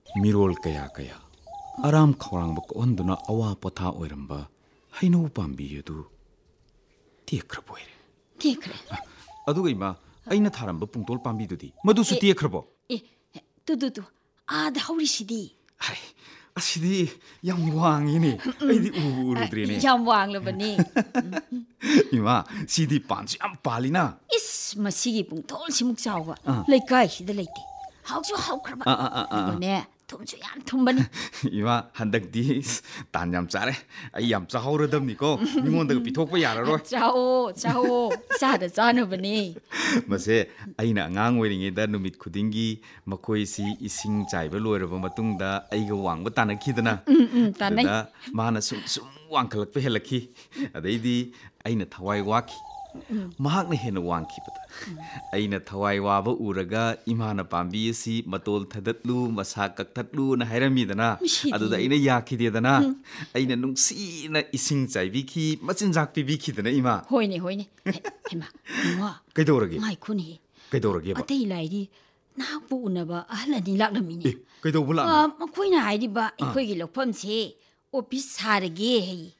ꯃꯤꯔꯣꯜ ꯀꯌꯥ ꯀꯌꯥ ꯑꯔꯥꯝ ꯈꯧꯔꯥꯡꯕ ꯀꯣꯛꯍꯟꯗꯨꯅ ꯑꯋꯥ ꯄꯣꯊꯥ ꯑꯣꯏꯔꯝꯕ ꯍꯩꯅꯧ ꯄꯥꯝꯕꯤ ꯑꯗꯨ ꯇꯦꯛꯈ꯭ꯔꯕ ꯑꯣꯏꯔꯦ ꯇꯦꯛꯈ꯭ꯔꯦ ꯑꯗꯨꯒ ꯏꯃꯥ ꯑꯩꯅ ꯊꯥꯔꯝꯕ ꯄꯨꯡꯇꯣꯜ ꯄꯥꯝꯕꯤꯗꯨꯗꯤ ꯃꯗꯨꯁꯨ ꯇꯦꯛꯈ꯭ꯔꯕꯣ ꯇꯨ ꯑꯥꯗ ꯍꯧꯔꯤꯁꯤꯗꯤ ꯍꯥꯏ ꯑꯁꯤꯗꯤ ꯌꯥꯝ ꯋꯥꯡꯉꯤꯅꯦ ꯑꯩꯗꯤ ꯎꯔꯨꯗ꯭ꯔꯦꯅꯦ ꯌꯥꯝ ꯋꯥꯡꯂꯕꯅꯤ ꯏꯃꯥ ꯁꯤꯗꯤ ꯄꯥꯟꯁꯨ ꯌꯥꯝ ꯄꯥꯜꯂꯤꯅ ꯏꯁ ꯃꯁꯤꯒꯤ ꯄꯨꯡꯊꯣꯜꯁꯤꯃꯨꯛ ꯆꯥꯎꯕ ꯂꯩꯀꯥꯏꯁꯤꯗ ꯂꯩꯇꯦ ꯍꯥꯎꯁꯨ ꯍꯥꯎꯈ꯭ꯔꯕ ꯑꯗꯨꯒꯅꯦ ꯊꯨꯝꯁꯨ ꯌꯥꯝ ꯊꯨꯝꯕꯅꯤ ꯏꯃꯥ ꯍꯟꯗꯛꯇꯤ ꯇꯥꯟ ꯌꯥꯝ ꯆꯥꯔꯦ ꯑꯩ ꯌꯥꯝ ꯆꯥꯍꯧꯔꯗꯕꯅꯤꯀꯣ ꯃꯤꯉꯣꯟꯗꯒ ꯄꯤꯊꯣꯛꯄ ꯌꯥꯔꯔꯣꯏ ꯆꯥꯎꯑꯣ ꯏꯆꯥꯗ ꯆꯥꯅꯕꯅꯤ ꯃꯁꯦ ꯑꯩꯅ ꯑꯉꯥꯡ ꯑꯣꯏꯔꯤꯉꯩꯗ ꯅꯨꯃꯤꯠ ꯈꯨꯗꯤꯡꯒꯤ ꯃꯈꯣꯏꯁꯤ ꯏꯁꯤꯡ ꯆꯥꯏꯕ ꯂꯣꯏꯔꯕ ꯃꯇꯨꯡꯗ ꯑꯩꯒ ꯋꯥꯡꯕ ꯇꯥꯟꯅꯈꯤꯗꯅ ꯇꯥꯟꯅꯩ ꯑꯗꯨꯗ ꯃꯥꯅ ꯁꯨꯝ ꯋꯥꯡꯈꯠꯂꯛꯄ ꯍꯦꯜꯂꯛꯈꯤ ꯑꯗꯩꯗꯤ ꯑꯩꯅ ꯊꯋꯥꯏ ꯋꯥꯈꯤ ꯃꯍꯥꯛꯅ ꯍꯦꯟꯅ ꯋꯥꯡꯈꯤꯕꯗ ꯑꯩꯅ ꯊꯋꯥꯏ ꯋꯥꯕ ꯎꯔꯒ ꯏꯃꯥꯅ ꯄꯥꯝꯕꯤ ꯑꯁꯤ ꯃꯇꯣꯜ ꯊꯗꯠꯂꯨ ꯃꯁꯥ ꯀꯛꯊꯠꯂꯨꯅ ꯍꯥꯏꯔꯝꯃꯤꯗꯅ ꯑꯗꯨꯗ ꯑꯩꯅ ꯌꯥꯈꯤꯗꯦꯗꯅ ꯑꯩꯅ ꯅꯨꯡꯁꯤꯅ ꯏꯁꯤꯡ ꯆꯥꯏꯕꯤꯈꯤ ꯃꯆꯤꯟꯖꯥꯛ ꯄꯤꯕꯤꯈꯤꯗꯅ ꯏꯃꯥ ꯍꯣꯏꯅꯦ ꯍꯩꯃꯥ ꯏꯉꯣ ꯀꯩꯗꯧꯔꯒꯦ ꯉꯥꯏꯈꯣꯅꯦ ꯀꯩꯗꯧꯔꯒꯦꯕ ꯑꯇꯩ ꯂꯥꯏꯗꯤ ꯅꯍꯥꯛꯄꯨ ꯎꯅꯕ ꯑꯍꯜ ꯑꯅꯤ ꯂꯥꯛꯂꯝꯃꯤꯅꯦ ꯀꯩꯗꯧꯕ ꯂꯥꯛꯅꯣ ꯃꯈꯣꯏꯅ ꯍꯥꯏꯔꯤꯕ ꯑꯩꯈꯣꯏꯒꯤ ꯂꯧꯐꯝꯁꯦ ꯑꯣꯐꯤꯁ ꯁꯥꯔꯒꯦ ꯍꯥꯏ